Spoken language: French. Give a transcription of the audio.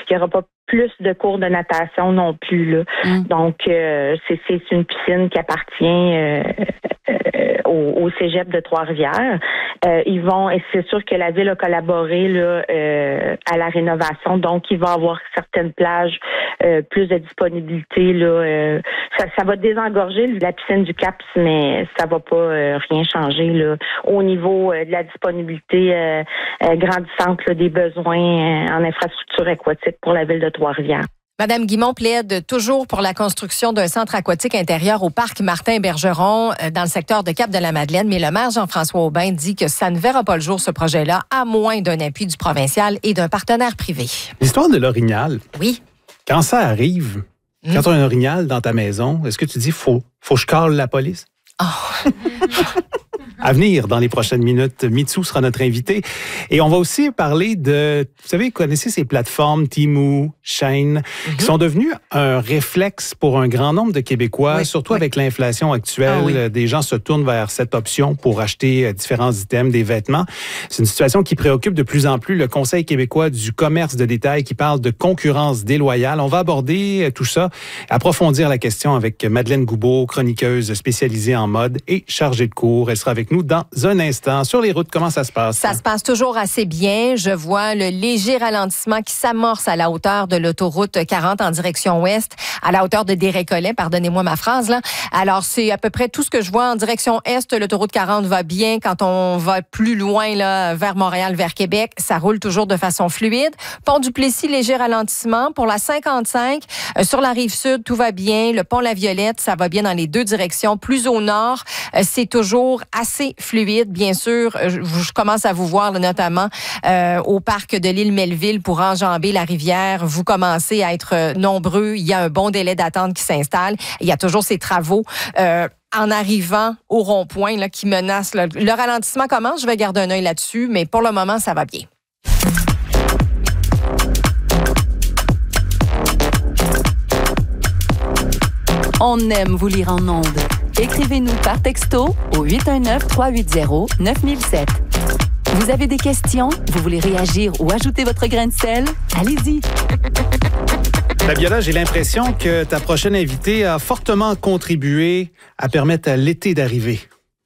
qu'il n'y aura pas plus de cours de natation non plus, là. Donc, c'est une piscine qui appartient au cégep de Trois-Rivières. Ils vont, et c'est sûr que la ville a collaboré là, à la rénovation, donc il va y avoir certaines plages, plus de disponibilité. Là, ça va désengorger la piscine du CAPS, mais ça va pas rien changer là, au niveau de la disponibilité grandissante là, des besoins en infrastructure aquatique pour la ville de Trois-Rivières. Madame Guimond plaide toujours pour la construction d'un centre aquatique intérieur au parc Martin-Bergeron dans le secteur de Cap-de-la-Madeleine, mais le maire Jean-François Aubin dit que ça ne verra pas le jour, ce projet-là, à moins d'un appui du provincial et d'un partenaire privé. L'histoire de l'orignal. Oui. Quand ça arrive, quand tu as un orignal dans ta maison, est-ce que tu dis faut que je cale la police? Oh. À venir dans les prochaines minutes, Mitsou sera notre invité. Et on va aussi parler de, vous savez, vous connaissez ces plateformes Temu, Shein, qui sont devenues un réflexe pour un grand nombre de Québécois, surtout avec l'inflation actuelle. Des gens se tournent vers cette option pour acheter différents items, des vêtements. C'est une situation qui préoccupe de plus en plus le Conseil québécois du commerce de détail qui parle de concurrence déloyale. On va aborder tout ça, approfondir la question avec Madeleine Goubeau, chroniqueuse spécialisée en mode et chargée de cours. Elle sera avec nous dans un instant. Sur les routes, comment ça se passe? Ça se passe toujours assez bien. Je vois le léger ralentissement qui s'amorce à la hauteur de l'autoroute 40 en direction ouest, à la hauteur de Desrécollets, pardonnez-moi ma phrase, là. Alors, c'est à peu près tout ce que je vois en direction est. L'autoroute 40 va bien. Quand on va plus loin, là, vers Montréal, vers Québec, ça roule toujours de façon fluide. Pont du Plessis, léger ralentissement. Pour la 55, sur la rive sud, tout va bien. Le pont La Violette, ça va bien dans les deux directions. Plus au nord, c'est toujours assez fluide, bien sûr. Je commence à vous voir là, notamment au parc de l'île Melville pour enjamber la rivière. Vous commencez à être nombreux. Il y a un bon délai d'attente qui s'installe. Il y a toujours ces travaux. En arrivant au rond-point là, qui menacent. Là. Le ralentissement commence. Je vais garder un œil là-dessus, mais pour le moment, ça va bien. On aime vous lire en ondes. Écrivez-nous par texto au 819-380-9007. Vous avez des questions? Vous voulez réagir ou ajouter votre grain de sel? Allez-y! Fabiola, j'ai l'impression que ta prochaine invitée a fortement contribué à permettre à l'été d'arriver.